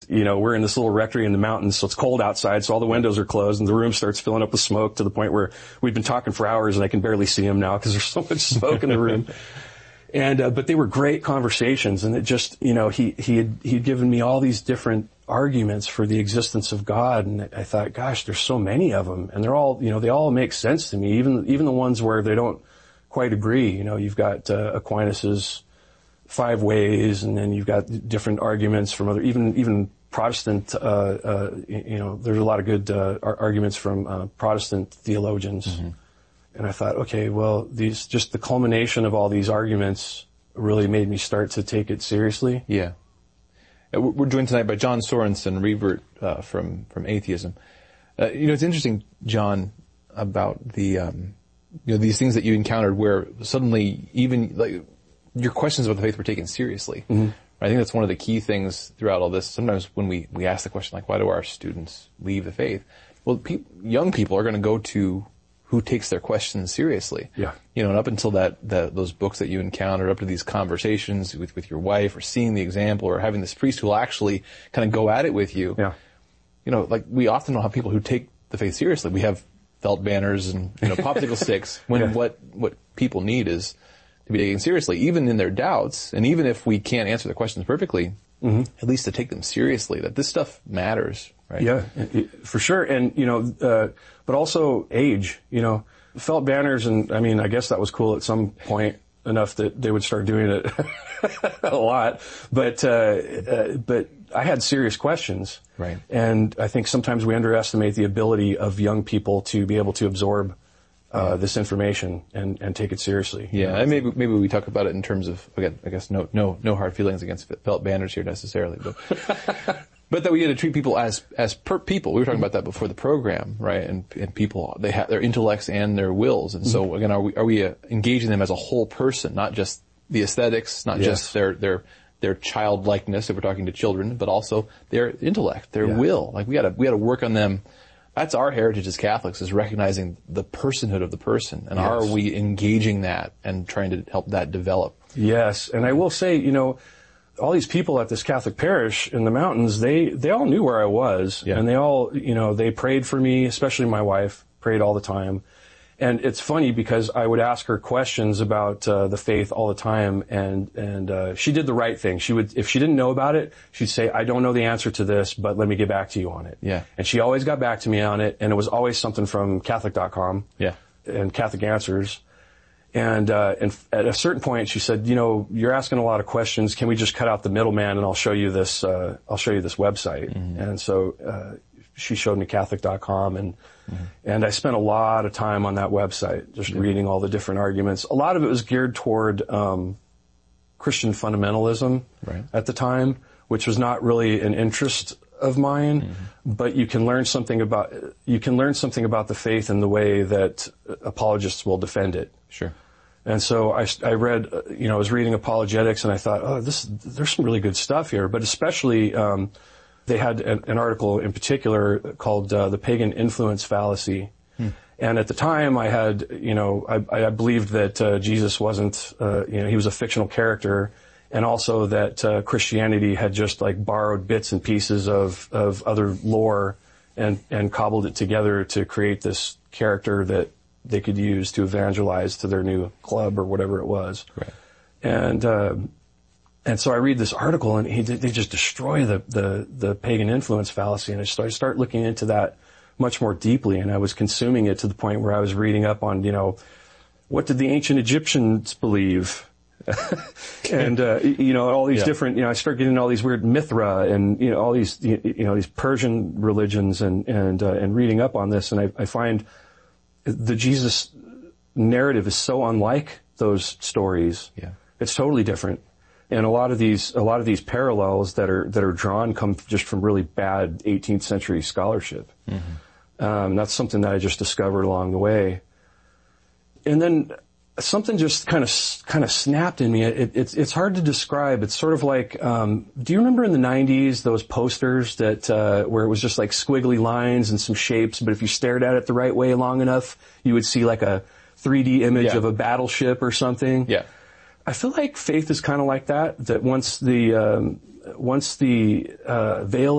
we're in this little rectory in the mountains, so it's cold outside, so all the windows are closed, and the room starts filling up with smoke to the point where we've been talking for hours, and I can barely see him now because there's so much smoke in the room. And but they were great conversations, and it just, he'd given me all these different arguments for the existence of God, and I thought, gosh, there's so many of them, and they're all, they all make sense to me, even the ones where they don't quite agree. You've got Aquinas's 5 ways, and then you've got different arguments from other, even Protestant, there's a lot of good arguments from Protestant theologians. Mm-hmm. And I thought, okay, well, just the culmination of all these arguments really made me start to take it seriously. Yeah. We're joined tonight by John Sorensen, revert from atheism. It's interesting, John, about the these things that you encountered where suddenly even like your questions about the faith were taken seriously. Mm-hmm. I think that's one of the key things throughout all this. Sometimes when we ask the question, like, why do our students leave the faith? Well, young people are going to go to who takes their questions seriously. Yeah. And up until those books that you encountered, up to these conversations with your wife, or seeing the example, or having this priest who will actually kind of go at it with you. Yeah. Like we often don't have people who take the faith seriously. We have felt banners and, popsicle sticks when what people need is to be taken seriously, even in their doubts. And even if we can't answer the questions perfectly, mm-hmm. at least to take them seriously, that this stuff matters, right? Yeah, for sure. And, but also age, felt banners, and I guess that was cool at some point enough that they would start doing it a lot. But I had serious questions. Right. And I think sometimes we underestimate the ability of young people to be able to absorb this information and take it seriously. Yeah, and maybe we talk about it in terms of, again, I guess no hard feelings against felt banners here necessarily, but that we had to treat people as people. We were talking about that before the program, right? And people, they have their intellects and their wills, and so again, are we engaging them as a whole person, not just the aesthetics, not just their childlikeness if we're talking to children, but also their intellect, their will. Like we got to work on them. That's our heritage as Catholics, is recognizing the personhood of the person. And are we engaging that and trying to help that develop? Yes. And I will say, all these people at this Catholic parish in the mountains, they all knew where I was. Yeah. And they all, they prayed for me, especially my wife, prayed all the time. And it's funny because I would ask her questions about the faith all the time, and she did the right thing. She would, if she didn't know about it, she'd say, "I don't know the answer to this, but let me get back to you on it." Yeah. And she always got back to me on it, and it was always something from Catholic.com. Yeah. And Catholic Answers. And at a certain point, she said, "You're asking a lot of questions. Can we just cut out the middleman, and I'll show you this website?" Mm-hmm. And so she showed me Catholic.com, and I spent a lot of time on that website, just reading all the different arguments. A lot of it was geared toward Christian fundamentalism at the time, which was not really an interest of mine. But you can learn something about the faith in the way that apologists will defend it. Sure. And so I read, I was reading apologetics, and I thought, there's some really good stuff here, but especially. They had an article in particular called The Pagan Influence Fallacy. And at the time I had, I believed that Jesus wasn't, he was a fictional character, and also that Christianity had just like borrowed bits and pieces of other lore and cobbled it together to create this character that they could use to evangelize to their new club or whatever it was. Right. And so I read this article, and they just destroy the pagan influence fallacy, and I start looking into that much more deeply, and I was consuming it to the point where I was reading up on, what did the ancient Egyptians believe? And, all these different, I start getting all these weird Mithra and, all these, these Persian religions and reading up on this, and I find the Jesus narrative is so unlike those stories. Yeah. It's totally different. And a lot of these parallels that are drawn come just from really bad 18th century scholarship. Mm-hmm. That's something that I just discovered along the way. And then something just kind of snapped in me. It's hard to describe. It's sort of like, do you remember in the 90s those posters that where it was just like squiggly lines and some shapes, but if you stared at it the right way long enough, you would see like a 3D image of a battleship or something? Yeah. I feel like faith is kind of like that once the veil